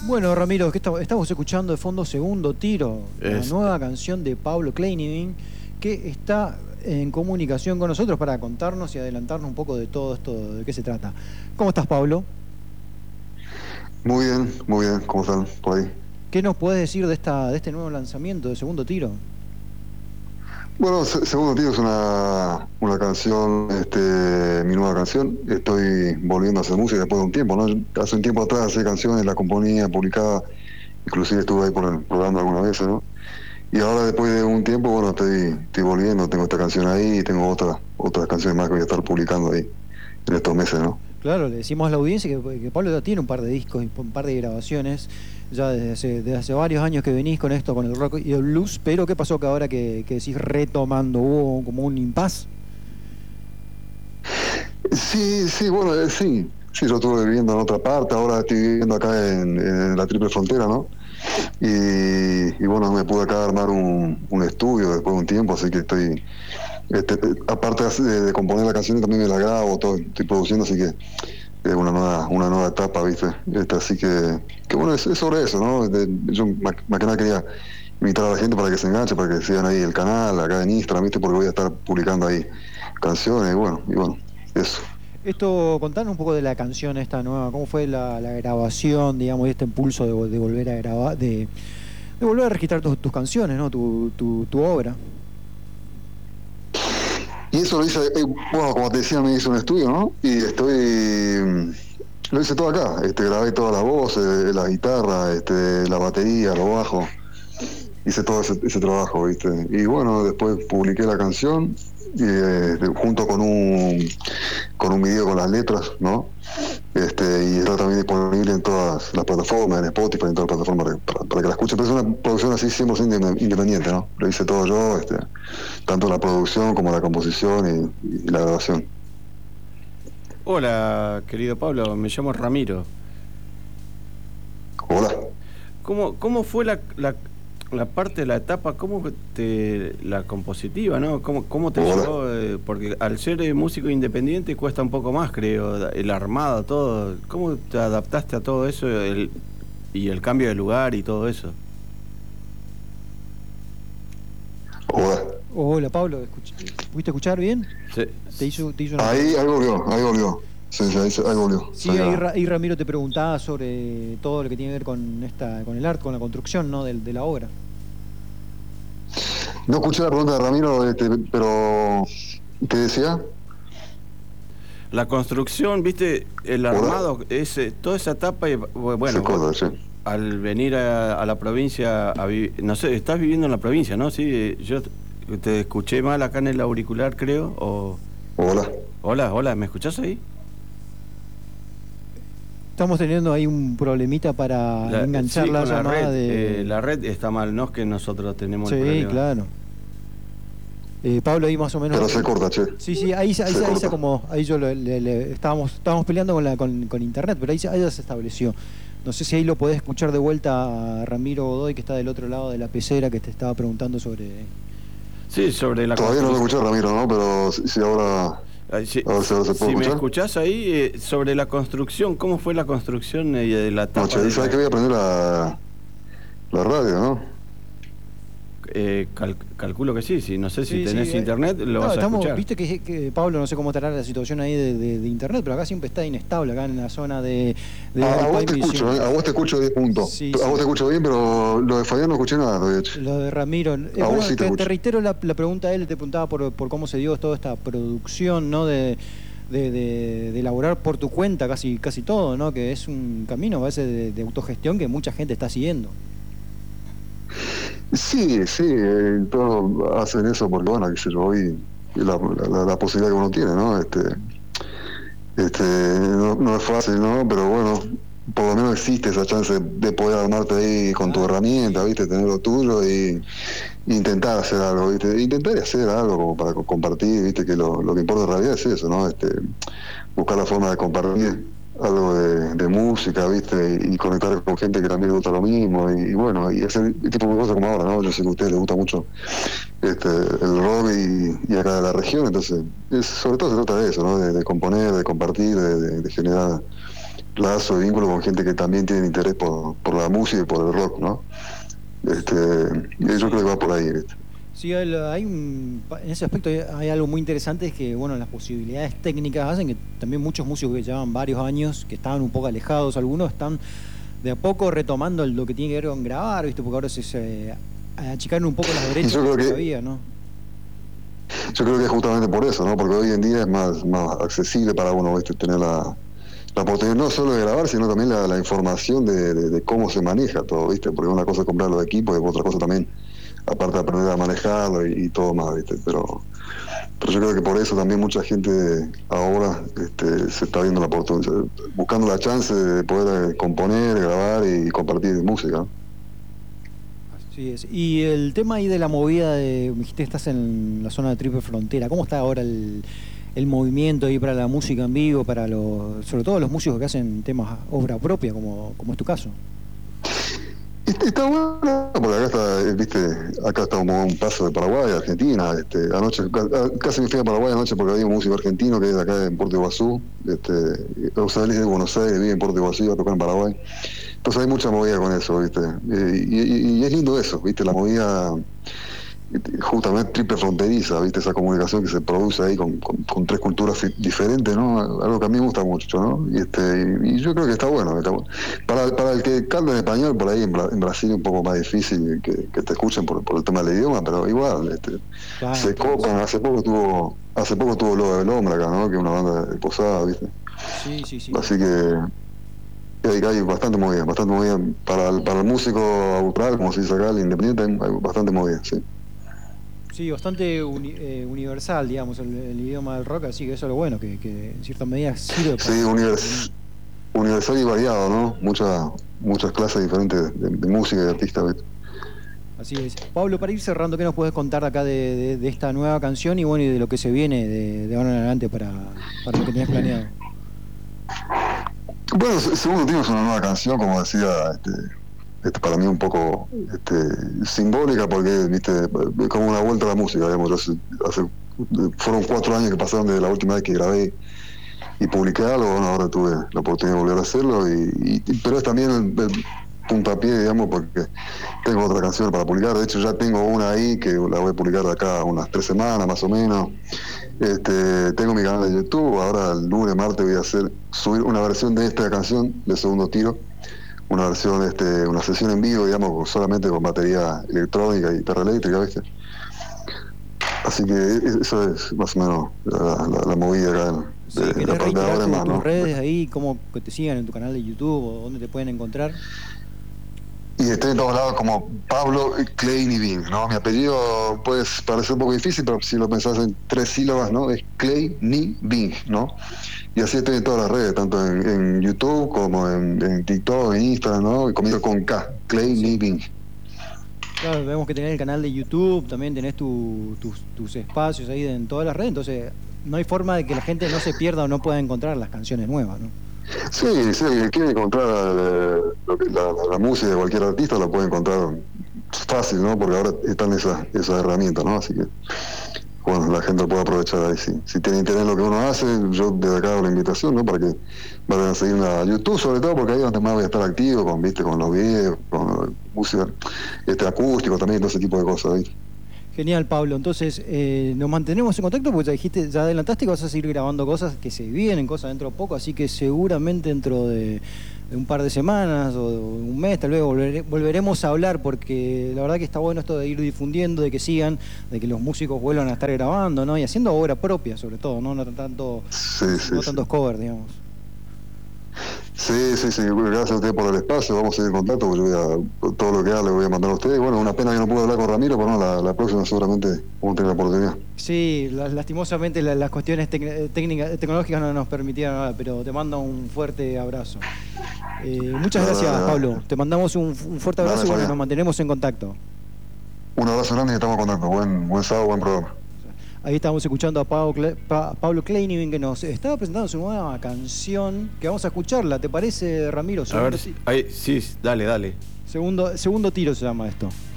Bueno, Ramiro, estamos escuchando de fondo Segundo Tiro, la nueva canción de Pablo Kleiniving, que está en comunicación con nosotros para contarnos y adelantarnos un poco de todo esto, de qué se trata. ¿Cómo estás, Pablo? Muy bien, ¿cómo están por ahí? ¿Qué nos puedes decir de este nuevo lanzamiento de Segundo Tiro? Bueno, Segundo Tiro es una canción, mi nueva canción. Estoy volviendo a hacer música después de un tiempo, ¿no? Hace un tiempo atrás hacía canciones, la componía, publicaba, inclusive estuve ahí probando algunas veces, ¿no? Y ahora después de un tiempo, bueno, estoy volviendo, tengo esta canción ahí y tengo otras canciones más que voy a estar publicando ahí en estos meses, ¿no? Claro, le decimos a la audiencia que Pablo ya tiene un par de discos y un par de grabaciones, ya desde hace varios años que venís con esto, con el rock y el blues, pero ¿qué pasó que ahora que decís retomando? ¿Hubo como un impas? Sí, bueno, sí, yo estuve viviendo en otra parte, ahora estoy viviendo acá en la Triple Frontera, ¿no? Y bueno, me pude acá armar un estudio después de un tiempo, así que aparte de componer la canción, también me la grabo, todo, estoy produciendo, así que es una nueva etapa, ¿viste? Así que bueno, es sobre eso, ¿no? Yo más que nada quería invitar a la gente para que se enganche, para que sigan ahí el canal, acá en Instagram, ¿viste? Porque voy a estar publicando ahí canciones, y bueno, eso. Esto, contanos un poco de la canción esta nueva, cómo fue la grabación, digamos, y este impulso de volver a grabar, de volver a registrar tus canciones, ¿no? Tu obra. Y eso lo hice, bueno, como te decía, me hice un estudio, ¿no? Lo hice todo acá, grabé todas las voces, la guitarra, la batería, lo bajo, hice todo ese trabajo, ¿viste? Y bueno, después publiqué la canción, junto con un video con las letras, ¿no? Y está también disponible en todas las plataformas, en Spotify, en todas las plataformas para que la escuchen, pero es una producción así 100% independiente, ¿no? Lo hice todo yo, tanto la producción como la composición y la grabación. Hola, querido Pablo, me llamo Ramiro. Hola. ¿Cómo fue la parte de la etapa, la compositiva, ¿no? ¿Cómo te llevó? Porque al ser músico independiente cuesta un poco más, creo, el armado, todo. ¿Cómo te adaptaste a todo eso y el cambio de lugar y todo eso? Hola. Hola, Pablo, ¿pudiste escuchar bien? Sí. Te hizo una... Ahí volvió. Sí, ahí volvió. Sí, ahí Ramiro te preguntaba sobre todo lo que tiene que ver con el arte, con la construcción, ¿no? de la obra. No escuché la pregunta de Ramiro, pero ¿qué decía? La construcción, viste, el armado, toda esa etapa, y bueno, al venir a la provincia a vivir, no sé, estás viviendo en la provincia, ¿no? Sí, yo te escuché mal acá en el auricular, creo, Hola, ¿me escuchás ahí? Estamos teniendo ahí un problemita para enganchar la llamada la red está mal, no es que nosotros tenemos el problema. Sí, claro. Pablo, ahí más o menos... Pero se corta, che. Sí, ahí se como... Ahí yo estábamos peleando con internet, pero ahí ya se estableció. No sé si ahí lo podés escuchar de vuelta a Ramiro Godoy, que está del otro lado de la pecera, que te estaba preguntando sobre... Sí, sobre la... Todavía no lo escuché, Ramiro, ¿no? Pero si ahora... Si me escuchás ahí, sobre la construcción, ¿cómo fue la construcción de la etapa? No, che, sabes que voy a aprender la radio, ¿no? Calculo que sí, no sé si tenés internet, lo vas a escuchar. Viste que Pablo, no sé cómo estará la situación ahí de internet, pero acá siempre está inestable, acá en la zona de a vos te escucho 10 puntos. Sí, a vos te escucho bien, pero lo de Fabián no escuché nada todavía. Lo de Ramiro. Vos sí te reitero la pregunta a él, te preguntaba por cómo se dio toda esta producción, ¿no? De elaborar por tu cuenta casi todo, ¿no? Que es un camino a veces de autogestión que mucha gente está siguiendo. Sí, todos hacen eso porque, bueno, qué sé yo, hoy la posibilidad que uno tiene, ¿no? No es fácil, ¿no? Pero bueno, por lo menos existe esa chance de poder armarte ahí con tu herramienta, ¿viste? Tener lo tuyo y intentar hacer algo, ¿viste? Intentar hacer algo como para compartir, ¿viste? Que lo que importa en realidad es eso, ¿no? Buscar la forma de compartir algo de música, ¿viste? Y conectar con gente que también le gusta lo mismo y bueno, y hacer tipo de cosas como ahora, ¿no? Yo sé que a ustedes les gusta mucho el rock y acá de la región, entonces sobre todo se trata de eso, ¿no? De componer, de compartir, de generar lazo de vínculo con gente que también tiene interés por la música y por el rock, ¿no? Yo creo que va por ahí, ¿viste? Sí, en ese aspecto hay algo muy interesante, es que bueno, las posibilidades técnicas hacen que también muchos músicos que llevan varios años, que estaban un poco alejados, algunos están de a poco retomando lo que tiene que ver con grabar, ¿viste? Porque ahora se achicaron un poco las brechas que había, ¿no? Yo creo que es justamente por eso, ¿no? Porque hoy en día es más accesible para uno, ¿viste? Tener la oportunidad no solo de grabar, sino también la información de cómo se maneja todo, ¿viste? Porque una cosa es comprar los equipos y otra cosa también, aparte de aprender a manejarlo y todo más, ¿viste? Pero yo creo que por eso también mucha gente ahora se está viendo la oportunidad, buscando la chance de poder componer, grabar y compartir música. Así es. Y el tema ahí de la movida, me dijiste que estás en la zona de Triple Frontera, ¿cómo está ahora el movimiento ahí para la música en vivo, para sobre todo los músicos que hacen temas obra propia, como es tu caso? Está bueno, porque acá está como un paso de Paraguay, Argentina. Anoche, casi me fui a Paraguay anoche porque había un músico argentino que es de acá en Puerto Iguazú. O sea, él es de Buenos Aires, vive en Puerto Iguazú y va a tocar en Paraguay. Entonces hay mucha movida con eso, ¿viste? Y es lindo eso, ¿viste? La movida justamente triple fronteriza, ¿viste? Esa comunicación que se produce ahí con tres culturas diferentes, ¿no? Algo que a mí me gusta mucho, ¿no? Y yo creo que está bueno. Para el que canta en español, por ahí en Brasil es un poco más difícil que te escuchen por el tema del idioma, pero igual, claro, se copan. Hace poco estuvo Lobo del Hombre acá, ¿no? Que es una banda de Posada, ¿viste? Sí. Así que hay bastante movida para el músico autoral, como se dice acá, el independiente, hay bastante movida, sí. Sí, bastante universal, digamos, el idioma del rock, así que eso es lo bueno, que en cierta medida sirve para... Sí, universal y variado, ¿no? Muchas clases diferentes de música y de artistas, ¿ves? Así es. Pablo, para ir cerrando, ¿qué nos puedes contar acá de esta nueva canción y bueno, y de lo que se viene de ahora en adelante para lo que tenías planeado? Bueno, Segundo Tiro es una nueva canción, como decía, para mí un poco simbólica, porque viste, es como una vuelta a la música, digamos. Fueron 4 años que pasaron desde la última vez que grabé y publiqué algo. Bueno, ahora tuve la oportunidad de volver a hacerlo, pero es también el puntapié, digamos, porque tengo otra canción para publicar. De hecho, ya tengo una ahí que la voy a publicar de acá unas 3 semanas más o menos. Tengo mi canal de YouTube. Ahora el lunes, martes voy a subir una versión de esta canción de Segundo Tiro, una versión, una sesión en vivo, digamos, solamente con batería electrónica y guitarra eléctrica, ¿viste? Así que eso es más o menos la movida acá. ¿Querés reiterar tus redes ahí, cómo que te sigan en tu canal de YouTube o dónde te pueden encontrar? Y estoy en todos lados como Pablo Kleiniving, ¿no? Mi apellido puede parecer un poco difícil, pero si lo pensás en 3 sílabas, ¿no? Es Kleiniving, ¿no? Y así estoy en todas las redes, tanto en YouTube como en TikTok, en Instagram, ¿no? Y comienzo con K, Kleiniving. Claro, vemos que tenés el canal de YouTube, también tenés tus espacios ahí en todas las redes, entonces no hay forma de que la gente no se pierda o no pueda encontrar las canciones nuevas, ¿no? Sí, quiere encontrar la música de cualquier artista, la puede encontrar fácil, ¿no? Porque ahora están esas herramientas, ¿no? Así que, bueno, la gente lo puede aprovechar ahí. Si tiene interés en lo que uno hace, yo desde acá hago la invitación, ¿no? Para que vayan a seguirme a YouTube, sobre todo porque ahí es donde más voy a estar activo, con los videos, con música acústico también, todo ese tipo de cosas, ¿viste? Genial, Pablo. Entonces, nos mantenemos en contacto porque ya adelantaste que vas a seguir grabando cosas que se vienen, cosas dentro de poco, así que seguramente dentro de un par de semanas o un mes tal vez volveremos a hablar, porque la verdad que está bueno esto de ir difundiendo, de que sigan, de que los músicos vuelvan a estar grabando, ¿no? Y haciendo obra propia, sobre todo, no tantos covers, digamos. Sí, gracias a usted por el espacio, vamos a seguir en contacto, porque todo lo que haga le voy a mandar a ustedes. Bueno, una pena que no pude hablar con Ramiro, pero no, la próxima seguramente vamos a tener la oportunidad. Sí, lastimosamente las cuestiones tecnológicas no nos permitieron nada, pero te mando un fuerte abrazo. Muchas gracias, Pablo. Te mandamos un fuerte abrazo y bueno, nos mantenemos en contacto. Un abrazo grande y estamos en contacto. Buen sábado, buen programa. Ahí estamos escuchando a Pablo Kleiniving, que nos estaba presentando su nueva canción, que vamos a escucharla. ¿Te parece, Ramiro? A ver, sí, dale. Segundo Tiro se llama esto.